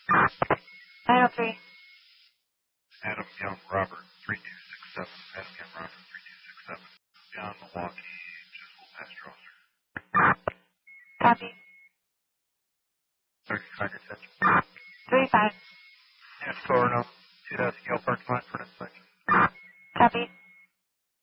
903. Adam Young Robert 3267. Adam Young Robert 3267. John Milwaukee, Chisholm Astroser. Copy. 35 attention. 35. Yes, Coronel. 2000 Yale parking lot for an inspection. Copy.